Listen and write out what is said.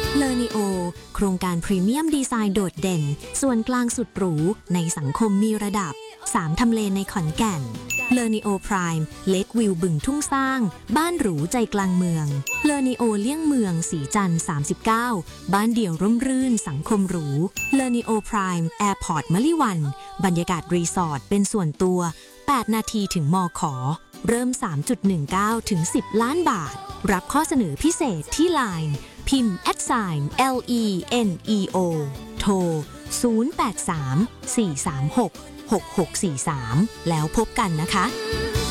เลอนิโอโครงการพรีเมียมดีไซน์โดดเด่นส่วนกลางสุดหรูในสังคมมีระดับ3ทำเลในขอนแก่นเลอนิโอพรายม์เลควิวบึงทุ่งสร้างบ้านหรูใจกลางเมืองเลอนิโอเลี่ยงเมืองสีจันทร์39บ้านเดี่ยวร่มรื่นสังคมหรูเลอนิโอพรายม์แอร์พอร์ตมะลิวันบรรยากาศรีสอร์ทเป็นส่วนตัว8นาทีถึงมข.เริ่ม 3.19 ถึง 10 ล้านบาทรับข้อเสนอพิเศษที่ LINE พิมพ์ @LENEO โทร 083 436 6643 แล้วพบกันนะคะ